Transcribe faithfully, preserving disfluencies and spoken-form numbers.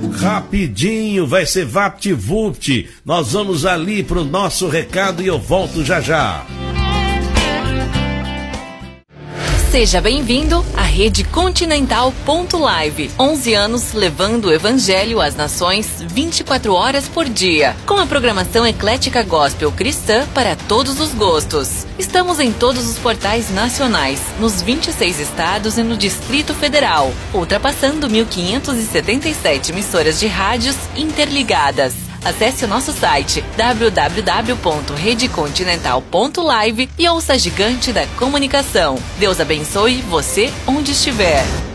Rapidinho, vai ser VaptVupt. Nós vamos ali pro nosso recado e eu volto já já. Seja bem-vindo à Rede Continental ponto live. onze anos levando o evangelho às nações vinte e quatro horas por dia. Com a programação eclética gospel cristã para todos os gostos. Estamos em todos os portais nacionais, nos vinte e seis estados e no Distrito Federal, ultrapassando mil quinhentas e setenta e sete emissoras de rádios interligadas. Acesse o nosso site w w w ponto rede continental ponto live e ouça a gigante da comunicação. Deus abençoe você onde estiver.